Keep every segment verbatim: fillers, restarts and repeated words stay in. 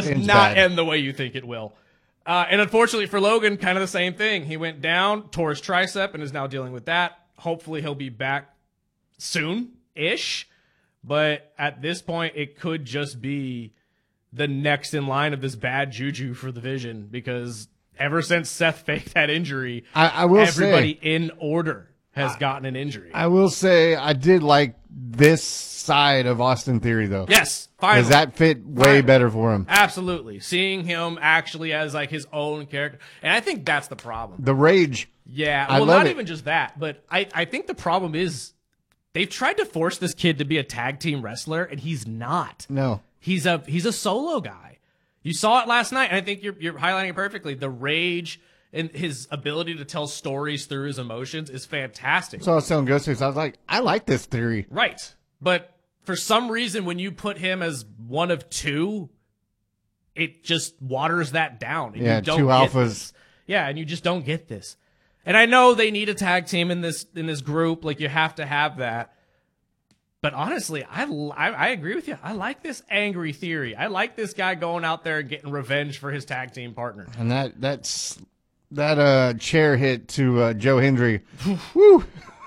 does Ends not bad. end the way you think it will. Uh, and unfortunately for Logan, kind of the same thing. He went down, tore his tricep, and is now dealing with that. Hopefully he'll be back soon-ish. But at this point, it could just be the next in line of this bad juju for the Vision, because ever since Seth faked that injury, I, I will everybody say, in order has gotten an injury. I will say I did like this side of Austin Theory, though. Yes, finally. Because that fit way Finally. better for him. Absolutely. Seeing him actually as like his own character. And I think that's the problem. The rage. Yeah. I Well, love not it. even just that, but I, I think the problem is they've tried to force this kid to be a tag team wrestler, and he's not. No. He's a he's a solo guy. You saw it last night, and I think you're you're highlighting it perfectly. The rage and his ability to tell stories through his emotions is fantastic. So I was telling Ghostface, I was like, I like this theory. Right. But for some reason, when you put him as one of two, it just waters that down. And Yeah, you don't two get alphas. this. Yeah, and you just don't get this. And I know they need a tag team in this in this group. Like, you have to have that. But honestly, I, I, I agree with you. I like this angry theory. I like this guy going out there and getting revenge for his tag team partner. And that that's that uh, chair hit to uh, Joe Hendry. Woo!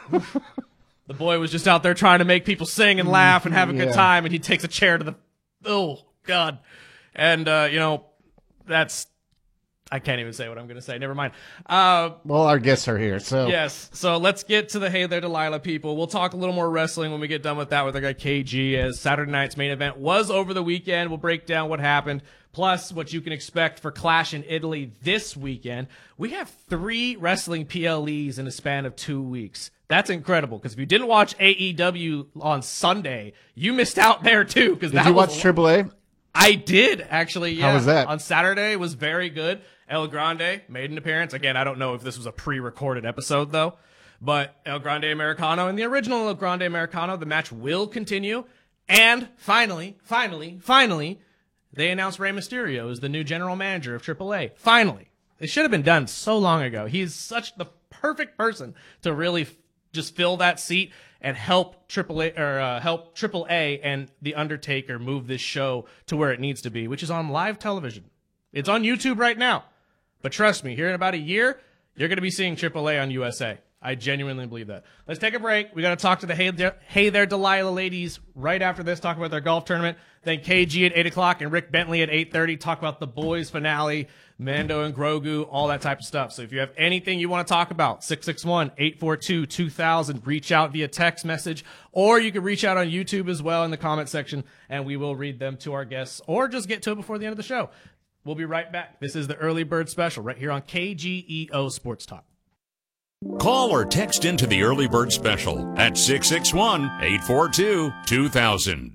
The boy was just out there trying to make people sing and laugh and have a good Yeah. time, and he takes a chair to the... Oh, God. And, uh, you know, that's... I can't even say what I'm going to say. Never mind. Uh, Well, our guests are here, so yes. So let's get to the Hey There Delilah people. We'll talk a little more wrestling when we get done with that with our guy K G, as Saturday night's main event was over the weekend. We'll break down what happened, plus what you can expect for Clash in Italy this weekend. We have three wrestling P L Es in a span of two weeks. That's incredible, because if you didn't watch A E W on Sunday, you missed out there too. Because Did you watch Triple A? I did, actually, yeah. How was that? On Saturday, it was very good. El Grande made an appearance. Again, I don't know if this was a pre-recorded episode, though. But El Grande Americano and the original El Grande Americano, the match will continue. And finally, finally, finally, they announced Rey Mysterio as the new general manager of Triple A. Finally. It should have been done so long ago. He's such the perfect person to really f- just fill that seat and help Triple A or uh, help Triple A and The Undertaker move this show to where it needs to be, which is on live television. It's on YouTube right now. But trust me, here in about a year, you're going to be seeing Triple A on U S A. I genuinely believe that. Let's take a break. We got to talk to the Hey There, hey there Delilah ladies right after this, talk about their golf tournament. Then K G at eight o'clock and Rick Bentley at eight thirty, talk about the boys finale, Mando and Grogu, all that type of stuff. So if you have anything you want to talk about, six six one, eight four two, two thousand, reach out via text message, or you can reach out on YouTube as well in the comment section, and we will read them to our guests, or just get to it before the end of the show. We'll be right back. This is the Early Bird Special right here on K G E O Sports Talk. Call or text into the Early Bird Special at six six one, eight four two, two thousand.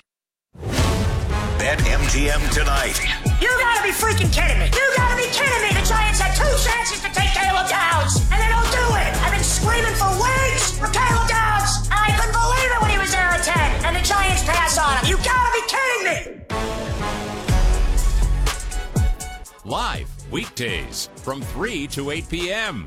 Bet M G M tonight. You gotta be freaking kidding me. You gotta be kidding me. The Giants had two chances to take Caleb Downs, and they don't do it. I've been screaming for weeks for Caleb Downs, and I couldn't believe it when he was there at ten, and the Giants pass on him. You gotta be kidding me. Live weekdays from three to eight p.m.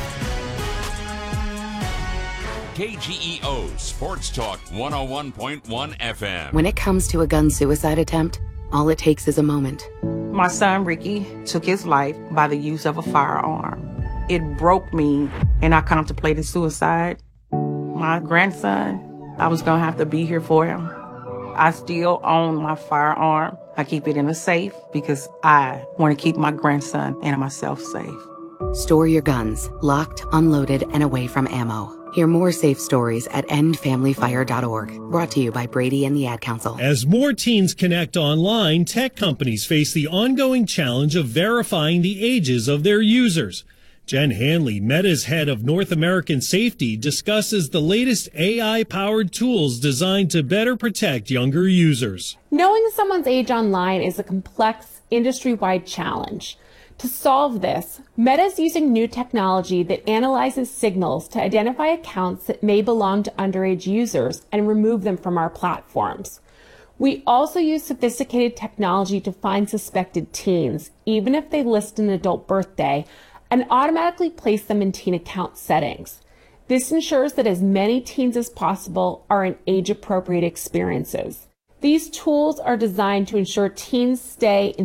K G E O Sports Talk one oh one point one F M. When it comes to a gun suicide attempt, all it takes is a moment. My son Ricky took his life by the use of a firearm. It broke me, and I contemplated suicide. My grandson, I was gonna have to be here for him. I still own my firearm. I keep it in a safe because I want to keep my grandson and myself safe. Store your guns, locked, unloaded, and away from ammo. Hear more safe stories at end family fire dot org. Brought to you by Brady and the Ad Council. As more teens connect online, tech companies face the ongoing challenge of verifying the ages of their users. Jen Hanley, Meta's head of North American safety, discusses the latest A I-powered tools designed to better protect younger users. Knowing someone's age online is a complex, industry-wide challenge. To solve this, Meta is using new technology that analyzes signals to identify accounts that may belong to underage users and remove them from our platforms. We also use sophisticated technology to find suspected teens, even if they list an adult birthday, and automatically place them in teen account settings. This ensures that as many teens as possible are in age-appropriate experiences. These tools are designed to ensure teens stay in